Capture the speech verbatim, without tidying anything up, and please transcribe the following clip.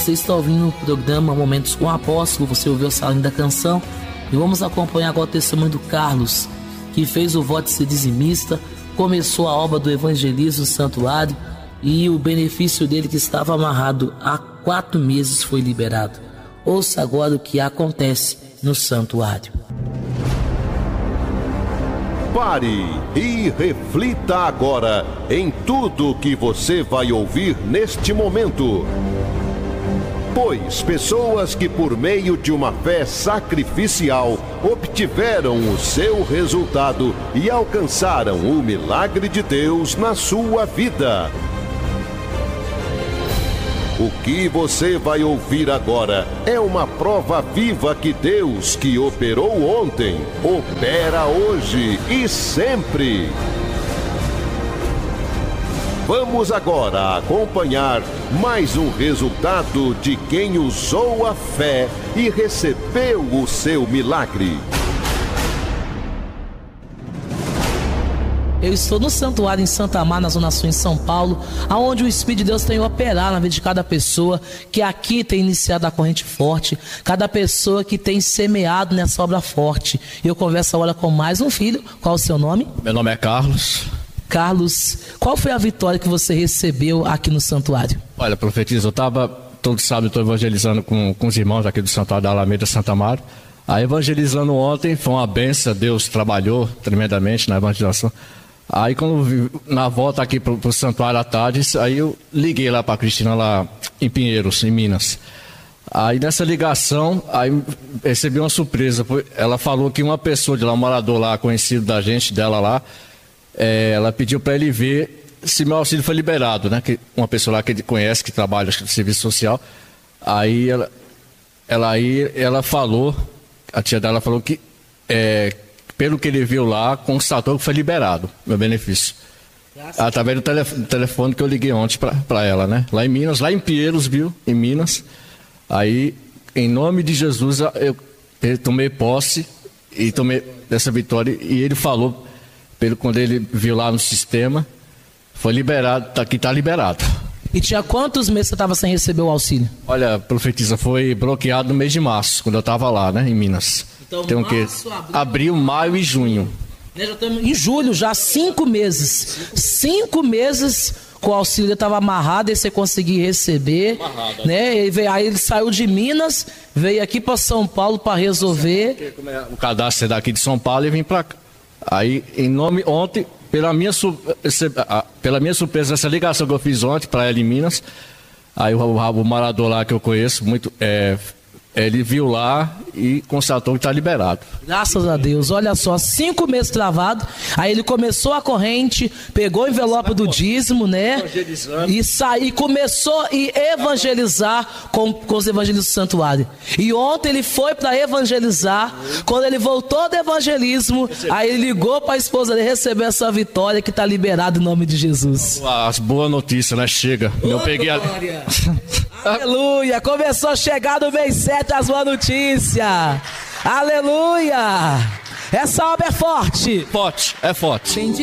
Você está ouvindo o programa Momentos com o Apóstolo, você ouviu essa linda canção e vamos acompanhar agora o testemunho do Carlos, que fez o voto de ser dizimista, começou a obra do evangelismo no santuário e o benefício dele, que estava amarrado há quatro meses, foi liberado. Ouça agora o que acontece no santuário. Pare e reflita agora em tudo que você vai ouvir neste momento. Pois pessoas que por meio de uma fé sacrificial obtiveram o seu resultado e alcançaram o milagre de Deus na sua vida. O que você vai ouvir agora é uma prova viva que Deus, que operou ontem, opera hoje e sempre. Vamos agora acompanhar mais um resultado de quem usou a fé e recebeu o seu milagre. Eu estou no santuário em Santa Amaro, na Zona Sul, em São Paulo, onde o Espírito de Deus tem operado na vida de cada pessoa que aqui tem iniciado a corrente forte, cada pessoa que tem semeado nessa obra forte. E eu converso agora com mais um filho. Qual o seu nome? Meu nome é Carlos. Carlos, qual foi a vitória que você recebeu aqui no santuário? Olha, profetiza, eu estava, todo sábado, estou evangelizando com, com os irmãos aqui do santuário da Alameda Santa Amaro. Aí evangelizando ontem, foi uma benção, Deus trabalhou tremendamente na evangelização. Aí quando na volta aqui pro, pro santuário à tarde, aí eu liguei lá para a Cristina lá em Pinheiros, em Minas. Aí nessa ligação, aí recebi uma surpresa. Ela falou que uma pessoa de lá, um morador lá, conhecido da gente, dela lá, é, ela pediu para ele ver se meu auxílio foi liberado, né? Que uma pessoa lá que ele conhece, que trabalha no serviço social. Aí ela, ela, aí ela falou, a tia dela falou que é, pelo que ele viu lá, constatou que foi liberado meu benefício. Graças através do telefone, telefone que eu liguei ontem para ela, né? Lá em Minas, lá em Pinheiros, viu? Em Minas. Aí, em nome de Jesus, eu, eu tomei posse e tomei dessa vitória. E ele falou, pelo, quando ele viu lá no sistema, foi liberado, tá, que está liberado. E tinha quantos meses você estava sem receber o auxílio? Olha, profetiza, foi bloqueado no mês de março, quando eu estava lá, né? Em Minas. Então, tem o quê? Abril, abril, maio e junho. Né, já estamos em julho, já cinco meses. Cinco meses com o auxílio estava amarrado e você conseguia receber. Amarrado, né? Ele veio, aí ele saiu de Minas, veio aqui para São Paulo para resolver. O cadastro é daqui de São Paulo e vim para cá. Aí, em nome, ontem, pela minha, pela minha surpresa, essa ligação que eu fiz ontem para ela em Minas, aí o, o morador lá que eu conheço, muito. É, ele viu lá e constatou que está liberado. Graças a Deus. Olha só, cinco meses travado. Aí ele começou a corrente, pegou o envelope do dízimo, né? E saiu, começou a evangelizar com, com os evangelistas do santuário. E ontem ele foi para evangelizar. Quando ele voltou do evangelismo, aí ele ligou para a esposa dele receber essa vitória que está liberado em nome de Jesus. As boas notícias, né? Chega. Oh, eu peguei a... Aleluia. Começou a chegar no mês sete as boas notícias. Aleluia. Essa obra é forte. Forte, é forte.